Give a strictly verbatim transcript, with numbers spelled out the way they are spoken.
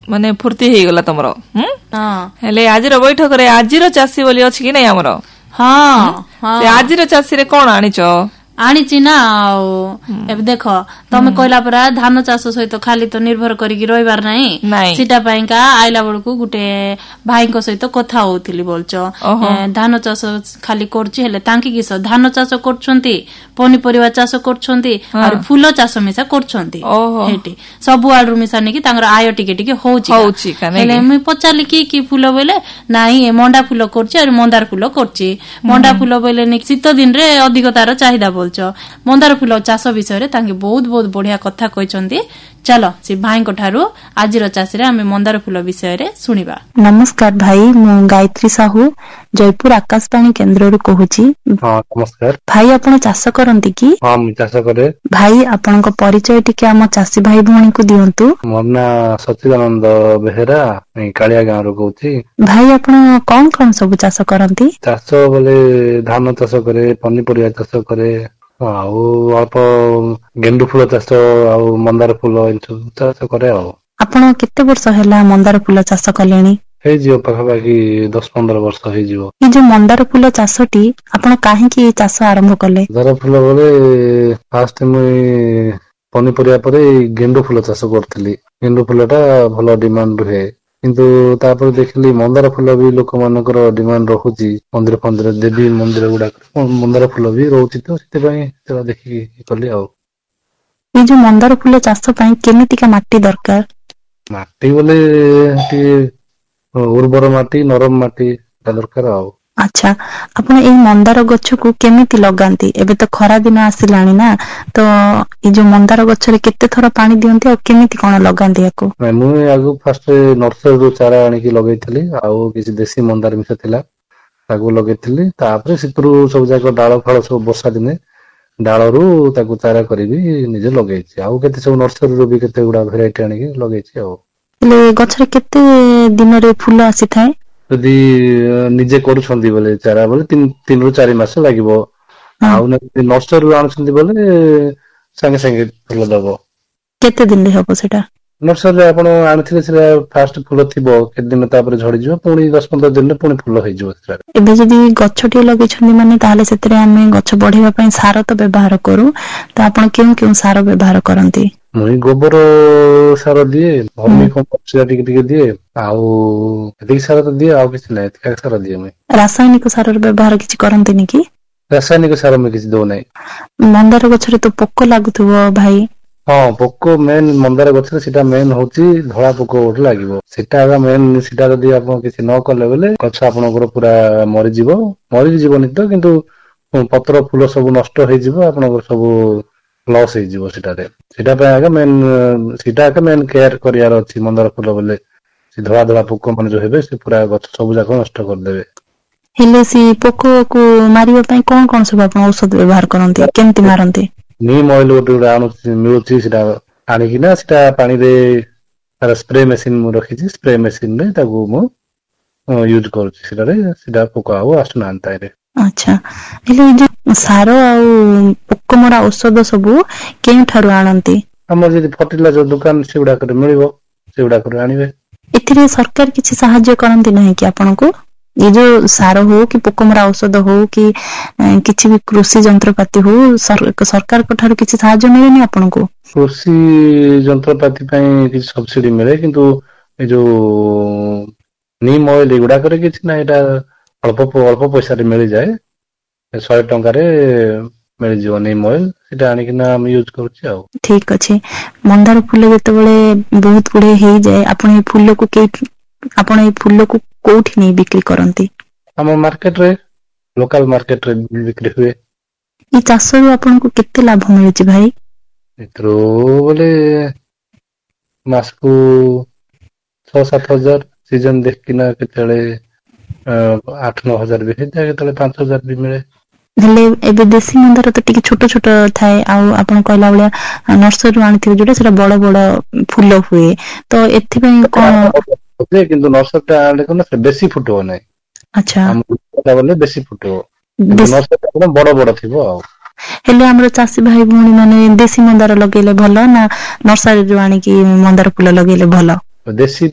ମାନେ ଫୁର୍ତ୍ତି ହେଇଗଲା ତମର। ହଁ ହେଲେ ଆଜିର ବୈଠକରେ ଆଜିର ଚାଷୀ ବୋଲି ଅଛି କି ନାଇଁ ଆମର? ହଁ ସେ ଆଜିର ଚାଷୀରେ କଣ ଆଣିଛ? ଆଣିଛି ନା ଆଉ ଏବେ ଦେଖ ତମେ କହିଲା ପରା ଧାନ ଚାଷ ସହିତ ଖାଲି ତ ନିର୍ଭର କରିକି ରହିବାର ନାହିଁ, ସେଟା ପାଇଁକା ଆଇଲା ବେଳକୁ ଗୋଟେ ଭାଇଙ୍କ ସହିତ କଥା ହଉଥିଲି ବୋଲଛ ଧାନ ଚାଷ ଖାଲି କରୁଛି ହେଲେ ତାଙ୍କେ କିସ ଧାନ ଚାଷ କରୁଛନ୍ତି, ପନିପରିବା ଚାଷ କରୁଛନ୍ତି, ଆଉ ଫୁଲ ଚାଷ ମିଶା କରୁଛନ୍ତି। ସେଇଠି ସବୁ ଆଡୁ ମିଶା ନେଇକି ତାଙ୍କର ଆୟ ଟିକେ ଟିକେ ହଉଛି। ହେଲେ ମୁଇଁ ପଚାରିଲି କି କି ଫୁଲ ବୋଇଲେ ନାଇଁ ମଣ୍ଡା ଫୁଲ କରୁଛି ଆଉ ମନ୍ଦାର ଫୁଲ କରୁଛି। ମଣ୍ଡା ଫୁଲ ବୋଇଲେ ଶୀତ ଦିନରେ ଅଧିକ ତାର ଚାହିଦା ବୋଲଛ। ମନ୍ଦାର ଫୁଲ ଚାଷ ବିଷୟରେ ତାଙ୍କେ ବହୁତ ବହୁତ ବଢିଆ କଥା କହିଛନ୍ତି। ଚାଲ ସେ ଭାଇଙ୍କ ଠାରୁ ଆଜିର ଚାଷୀରେ ଆମେ ମନ୍ଦାର ଫୁଲ ବିଷୟରେ ଶୁଣିବା। ନମସ୍କାର ଭାଇ, ମୁଁ ଗାୟତ୍ରୀ ସାହୁ ଜୟପୁର ଆକାଶବାଣୀ କେନ୍ଦ୍ରରୁ କହୁଛି। ହଁ ନମସ୍କାର ଭାଇ, ଆପଣ ଚାଷ କରନ୍ତି କି? ହଁ ମୁଁ ଚାଷ କରେ। ଭାଇ, ଆପଣଙ୍କ ପରିଚୟ ଟିକେ ଆମ ଚାଷୀ ଭାଇ ଭଉଣୀଙ୍କୁ ଦିଅନ୍ତୁ। ମୋ ନାଁ ସଚିଦାନନ୍ଦ ବେହେରା, କାଳିଆ ଗାଁରୁ କହୁଛି। ଭାଇ, ଆପଣ କଣ କଣ ସବୁ ଚାଷ କରନ୍ତି? ଚାଷ ବୋଲେ ଧାନ ଚାଷ କରେ, ପନିପରିବା ଚାଷ କରେ, ଆଉ ଅଳ୍ପ ଗେଣ୍ଡୁ ଫୁଲ ଚାଷ ଆଉ ମନ୍ଦାର ଫୁଲ ଏ ସବୁ ଚାଷ କରେ ଆଉ। ଆପଣ କେତେ ବର୍ଷ ହେଲା ମନ୍ଦାର ଫୁଲ ଚାଷ କଲେଣି? ହେଇଯିବ ପାଖାପାଖି ଦଶ ପନ୍ଦର ବର୍ଷ ହେଇଯିବ। ଏଇ ଯୋଉ ମନ୍ଦାର ଫୁଲ ଚାଷଟି ଆପଣ କାହିଁକି ଏଇ ଚାଷ ଆରମ୍ଭ କଲେ? ମନ୍ଦାର ଫୁଲ ବୋଲେ ଫାଷ୍ଟ ମୁଇଁ ପନିପରିବା ପରେ ଗେଣ୍ଡୁ ଫୁଲ ଚାଷ କରୁଥିଲି। ଗେଣ୍ଡୁ ଫୁଲ ଟା ଭଲ ଡିମାଣ୍ଡ ରୁହେ, କିନ୍ତୁ ତାପରେ ଦେଖିଲି ମନ୍ଦାର ଫୁଲ ବି ଲୋକମାନଙ୍କର ଡିମାଣ୍ଡ ରହୁଛି। ମନ୍ଦିର ଫନ୍ଦିର ଦେବୀ ମନ୍ଦିର ଗୁଡାକ ମନ୍ଦାର ଫୁଲ ବି ରହୁଛି, ତ ସେଥିପାଇଁ ସେଟା ଦେଖିକି କଲି ଆଉ। ଏଇ ଯୋଉ ମନ୍ଦାର ଫୁଲ ଚାଷ ପାଇଁ କେମିତିକା ମାଟି ଦରକାର? ମାଟି ବୋଲେ ଟିକେ ଉର୍ବର ମାଟି, ନରମ ମାଟି ଦରକାର ଆଉ। ଆଚ୍ଛା, ଆପଣ ଏଇ ମନ୍ଦାର ଗଛକୁ କେମିତି ଲଗାନ୍ତି? ଏବେ ତ ଖରା ଦିନ ଆସିଲାଣି ନା, ତ ଏଇ ଯୋଉ ମନ୍ଦାର ଗଛରେ କେତେ ଥର ପାଣି ଦିଅନ୍ତି ଆଉ କେମିତି କଣ ଲଗାନ୍ତି ୟାକୁ? ମୁଁ ଆଗକୁ ଫାଷ୍ଟ ନର୍ସରୀରୁ ଚାରା ଆଣିକି ଲଗେଇଥିଲି, ଆଉ କିଛି ଦେଶୀ ମନ୍ଦାର ମିଶା ଥିଲା ତାକୁ ଲଗେଇଥିଲି। ତାପରେ ସେଥିରୁ ସବୁ ଯାକ ଡାଳ ଫାଳ ସବୁ ବର୍ଷା ଦିନେ ଡାଳରୁ ତାକୁ ଚାରା କରିବି ନିଜେ ଲଗେଇଛି। ଆଉ କେତେ ସବୁ ନର୍ସରୀରୁ ବି କେତେ ଗୁଡା ଭେରାଇଟି ଆଣିକି ଲଗେଇଛି ଆଉ। ହେଲେ ଗଛରେ କେତେ ଦିନରେ ଫୁଲ ଆସିଥାଏ? ଯଦି ନିଜେ କରୁଛନ୍ତି ବୋଲେ ଚାରା ବୋଲେ ତିନିରୁ ଚାରି ମାସ ଲାଗିବ। ଆଉ ନର୍ସରୀରୁ ଆଣୁଛନ୍ତି ବୋଲେ ସାଙ୍ଗେ ସାଙ୍ଗେ ଫୁଲ ଦବ। କେତେ ଦିନରେ ହବ ସେଟା? ନର୍ସରୀରେ ଆପଣ ଆଣିଥିବେ ସେଟା ଫାଷ୍ଟ ଫୁଲ ଥିବ, କେତେ ଦିନ ତାପରେ ଝଡିଯିବ, ପୁଣି ଦଶ ପନ୍ଦର ଦିନରେ ପୁଣି ଫୁଲ ହେଇଯିବ। ଏବେ ଯଦି ଗଛଟିଏ ଲଗେଇଛନ୍ତି ମାନେ ତାହେଲେ ସେଥିରେ ଆମେ ଗଛ ବଢିବା ପାଇଁ ସାର ତ ବ୍ୟବହାର କରୁ, ତ ଆପଣ କେଉଁ କେଉଁ ସାର ବ୍ୟବହାର କରନ୍ତି? ମୁଁ ଗୋବର ସାର ଦିଏ, ଭର୍ମି କମ୍ପୋଷ୍ଟ ଟିକେ ଟିକେ ଦିଏ, ଆଉ ଏତିକି ସାର ତ ଦିଏ, ଆଉ କିଛି ନାହିଁ। ଏତିକି ସାର ଦିଏ ମୁଇଁ। ରାସାୟନିକ ସାରର ବ୍ୟବହାର କିଛି କରନ୍ତିନି କି? ରାସାୟନିକ ସାର ମୁଁ କିଛି ଦଉନାହିଁ। ମନ୍ଦାର ଗଛରେ ତ ପୋକ ଲାଗୁଥିବ ଭାଇ? ହଁ, ପୋକ ମେନ୍ ମନ୍ଦାର ଗଛରେ ସେଟା ମେନ୍ ହଉଛି ଧଳା ପୋକ ଗୋଟେ ଲାଗିବ। ସେଟା ମେନ୍, ସେଟା ଯଦି ଆପଣ କିଛି ନ କଲେ ବୋଲେ ଗଛ ଆପଣଙ୍କର ପୁରା ମରିଯିବ। ମରିଯିବନି ତ, କିନ୍ତୁ ପତ୍ର ଫୁଲ ସବୁ ନଷ୍ଟ ହେଇଯିବ, ଆପଣଙ୍କର ସବୁ ଲସ୍ ହେଇଯିବ ସେଟାରେ। ସେଇଟା ପାଇଁ ଆଗ ମେନ୍ ସେଇଟା ଆଗ ମେନ୍ କେୟାର କରିବାର ଅଛି। ମନ୍ଦାର ଫୁଲ ବୋଲେ ସେ ଧଳା ଧଳା ପୋକ ମାନେ ଯୋଉ ହେବେ, ସେ ପୁରା ଗଛ ସବୁ ଯାକ ନଷ୍ଟ କରିଦେବେ। ହେଲେ ସେ ପୋକକୁ ମାରିବା ପାଇଁ କଣ କଣ ସବୁ ଆପଣ ଔଷଧ ବ୍ୟବହାର କରନ୍ତି? କେମିତି ମାରନ୍ତି? ନିମ୍ ଅଏଲ ଗୋଟେ ଗୋଟେ ଆଣୁ ମିଳୁଛି, ସେଟା ଆଣିକିନା ସେଟା ପାଣିରେ ତାର ସ୍ପ୍ରେ ମେସିନ ମୁଁ ରଖିଛି। ସ୍ପ୍ରେ ମେସିନ ରେ ତାକୁ ମୁଁ ୟୁଜ କରୁଛି। ସେଟାରେ ସେଟା ପୋକ ଆଉ ଆସୁନାହାନ୍ତି ତାହିଁରେ। ଆଚ୍ଛା, ହେଲେ ଏଇ ଯୋଉ ସାର ଆଉ ପୋକମରା ଔଷଧ ସବୁ କେଉଁଠାରୁ ଆଣନ୍ତି? ଆମର ଯଦି ଫର୍ଟିଲାଇଜର ଦୋକାନ ସେଗୁଡାକରେ ମିଳିବ, ସେଗୁଡାକରୁ ଆଣିବେ। ଏଥିରେ ସରକାର କିଛି ସାହାଯ୍ୟ କରନ୍ତି ନାହିଁ କି ଆପଣଙ୍କୁ? ଏଇ ଯୋଉ ସାର ହଉ କି ପୋକମରା ଔଷଧ ହଉ କି କିଛି ବି କୃଷି ଯନ୍ତ୍ରପାତି ହଉ, ସରକାରଙ୍କ ଠାରୁ କିଛି ସାହାଯ୍ୟ ମିଳେନି ଆପଣଙ୍କୁ? କୃଷି ଯନ୍ତ୍ରପାତି ପାଇଁ କିଛି ସବସିଡି ମିଳେ, କିନ୍ତୁ ଏ ଯୋଉ ନିମ୍ ଅଏଲ ଏଗୁଡାକରେ କିଛି ନାହିଁ। ଏଇଟା ଅଳ୍ପ ଅଳ୍ପ ପଇସାରେ ମିଳିଯାଏ। ଶହେ ଟଙ୍କାରେ ମିଳିଯିବ ନିମ୍ ଅଏଲ, ସେଟା ଆଣିକିନା ଆମେ ୟୁଜ କରୁଛୁ ଆଉ। ଠିକ ଅଛି। ମନ୍ଦାର ଫୁଲ ଯେତେବେଳେ ବହୁତ ଗୁଡେ ହେଇଯାଏ, ଆପଣ ଏଇ ଫୁଲକୁ କେଉଠି ଆପଣ ଏଇ ଫୁଲକୁ କୋଉଠି ନେଇ ବିକ୍ରି କରନ୍ତି? ଆମ ମାର୍କେଟରେ, ଲୋକାଲ ମାର୍କେଟରେ ବିକ୍ରି ହୁଏ। ଏଇ ଚାଷରୁ ଆପଣଙ୍କୁ କେତେ ଲାଭ ମିଳୁଛି ଭାଇ? ଏଥିରୁ ବୋଲେ ମାସକୁ ଛଅ ସାତ ହଜାର, ସିଜନ ଦେଖିକିନା କେତେବେଳେ ଆଠ ନଅ ହଜାର ବି ହେଇଥାଏ, କେତେବେଳେ ପାଞ୍ଚ ହଜାର ବି ମିଳେ। ହେଲେ ଏବେ ଦେଶୀ ମନ୍ଦାର ତ ଟିକେ ଛୋଟ ଛୋଟ ଥାଏ, ଆଉ ଆପଣ କହିଲା ଭଳିଆ ନର୍ସରୀରୁ ଆଣିଥିବେ ଯୋଉଟା ସେଟା ବଡ ବଡ ଫୁଲ ହୁଏ, ତ ଏଥିପାଇଁ କଣ? କିନ୍ତୁ ନର୍ସରୀ ଟା ଆଣିଲେ କଣ ସେ ବେଶୀ ଫୁଟିବ ନାହିଁ। ଆଚ୍ଛା, ଆମ ବେଶୀ ଫୁଟିବ, କିନ୍ତୁ ନର୍ସରୀ ବଡ ବଡ ଥିବ ଆଉ। ହେଲେ ଆମର ଚାଷୀ ଭାଇ ଭଉଣୀ ମାନେ ଦେଶୀ ମନ୍ଦାର ଲଗେଇଲେ ଭଲ ନା ନର୍ସରୀରୁ ଆଣିକି ମନ୍ଦାର ଫୁଲ ଲଗେଇଲେ ଭଲ? ଦେଶୀ